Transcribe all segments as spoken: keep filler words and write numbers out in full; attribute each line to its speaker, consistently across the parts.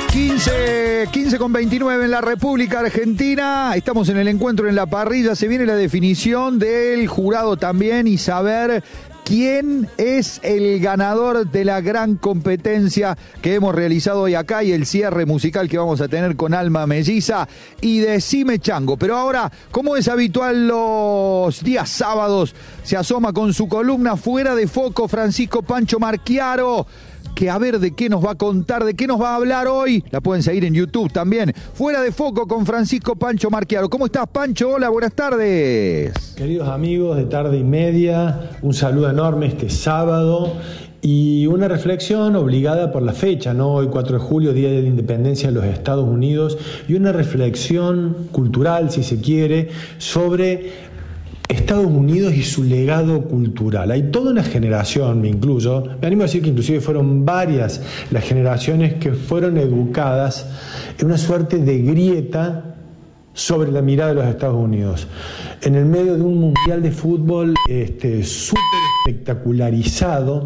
Speaker 1: quince, quince con veintinueve en la República Argentina. Estamos en el encuentro en la parrilla. Se viene la definición del jurado también y saber quién es el ganador de la gran competencia que hemos realizado hoy acá y el cierre musical que vamos a tener con Alma Melliza y Decime Chango. Pero ahora, como es habitual los días sábados, se asoma con su columna Fuera de Foco Francisco Pancho Marchiaro, que a ver de qué nos va a contar, de qué nos va a hablar hoy. La pueden seguir en YouTube también. Fuera de Foco con Francisco Pancho Marchiaro. ¿Cómo estás, Pancho? Hola, buenas tardes.
Speaker 2: Queridos amigos de Tarde y Media, un saludo enorme este sábado y una reflexión obligada por la fecha, ¿no? Hoy cuatro de julio, Día de la Independencia de los Estados Unidos, y una reflexión cultural, si se quiere, sobre Estados Unidos y su legado cultural. Hay toda una generación, me incluyo, me animo a decir que inclusive fueron varias las generaciones que fueron educadas en una suerte de grieta sobre la mirada de los Estados Unidos. En el medio de un mundial de fútbol este, súper espectacularizado,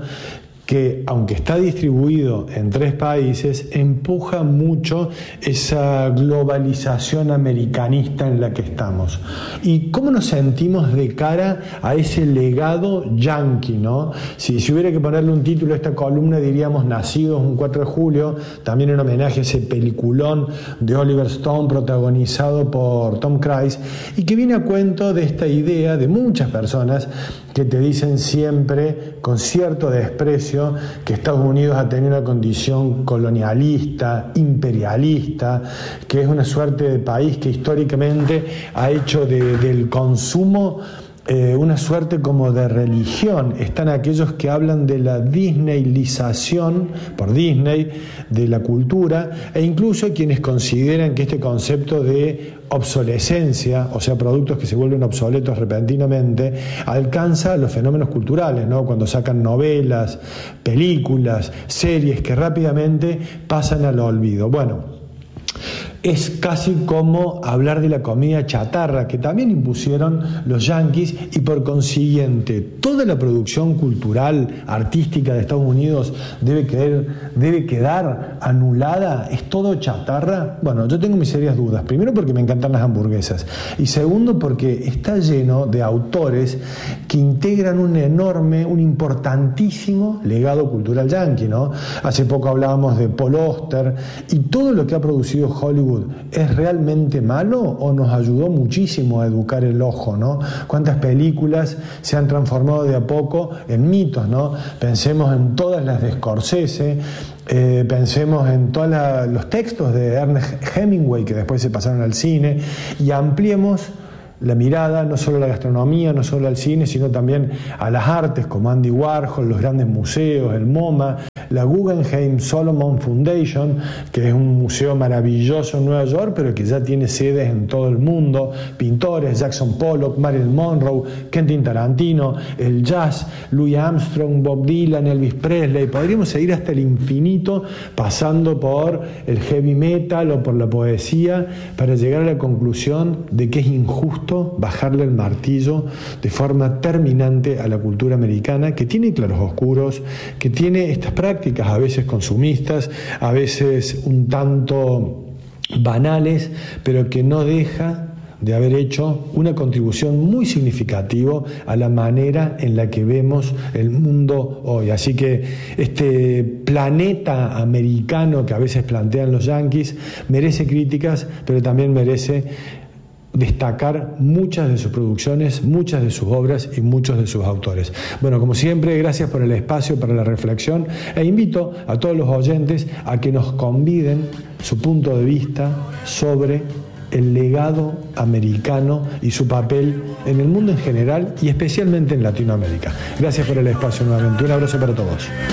Speaker 2: que aunque está distribuido en tres países, empuja mucho esa globalización americanista en la que estamos. ¿Y cómo nos sentimos de cara a ese legado yanqui, no? Si, si hubiera que ponerle un título a esta columna, diríamos Nacidos un cuatro de julio, también en homenaje a ese peliculón de Oliver Stone protagonizado por Tom Cruise, y que viene a cuento de esta idea de muchas personas que te dicen siempre con cierto desprecio que Estados Unidos ha tenido una condición colonialista, imperialista, que es una suerte de país que históricamente ha hecho de, del consumo Eh, una suerte como de religión. Están aquellos que hablan de la disneylización, por Disney, de la cultura, e incluso quienes consideran que este concepto de obsolescencia, o sea, productos que se vuelven obsoletos repentinamente, alcanza los fenómenos culturales, ¿no? Cuando sacan novelas, películas, series que rápidamente pasan al olvido. Bueno, es casi como hablar de la comida chatarra que también impusieron los yanquis, y por consiguiente toda la producción cultural, artística de Estados Unidos debe quedar, debe quedar anulada. ¿Es todo chatarra? Bueno, yo tengo mis serias dudas. Primero porque me encantan las hamburguesas, y segundo porque está lleno de autores que integran un enorme, un importantísimo legado cultural yanqui, ¿no? Hace poco hablábamos de Paul Auster, y todo lo que ha producido Hollywood ¿es realmente malo o nos ayudó muchísimo a educar el ojo, ¿no? Cuántas películas se han transformado de a poco en mitos, ¿no? Pensemos en todas las de Scorsese, eh, pensemos en todos los textos de Ernest Hemingway que después se pasaron al cine, y ampliemos la mirada no solo a la gastronomía, no solo al cine, sino también a las artes como Andy Warhol, los grandes museos, el MoMA, la Guggenheim Solomon Foundation, que es un museo maravilloso en Nueva York, pero que ya tiene sedes en todo el mundo, pintores, Jackson Pollock, Marilyn Monroe, Quentin Tarantino, el jazz, Louis Armstrong, Bob Dylan, Elvis Presley. Podríamos seguir hasta el infinito, pasando por el heavy metal o por la poesía, para llegar a la conclusión de que es injusto bajarle el martillo de forma terminante a la cultura americana, que tiene claroscuros, que tiene estas prácticas a veces consumistas, a veces un tanto banales, pero que no deja de haber hecho una contribución muy significativa a la manera en la que vemos el mundo hoy. Así que este planeta americano que a veces plantean los yanquis merece críticas, pero también merece destacar muchas de sus producciones, muchas de sus obras y muchos de sus autores. Bueno, como siempre, gracias por el espacio para la reflexión, e invito a todos los oyentes a que nos conviden su punto de vista sobre el legado americano y su papel en el mundo en general y especialmente en Latinoamérica. Gracias por el espacio nuevamente. Un abrazo para todos.